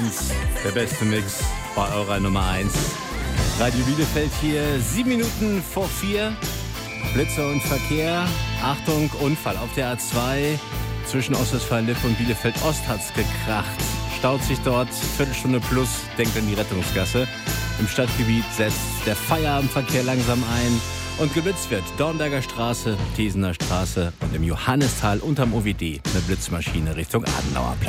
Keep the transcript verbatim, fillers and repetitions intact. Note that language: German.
eins, der beste Mix bei eurer Nummer eins. Radio Bielefeld hier, sieben Minuten vor vier. Blitzer und Verkehr. Achtung, Unfall auf der A zwei. Zwischen Ostwestfalen-Lippe und Bielefeld-Ost hat's gekracht. Staut sich dort, Viertelstunde plus, denkt an die Rettungsgasse. Im Stadtgebiet setzt der Feierabendverkehr langsam ein. Und geblitzt wird Dornberger Straße, Thesener Straße und im Johannistal unterm O W D eine Blitzmaschine Richtung Adenauerplatz.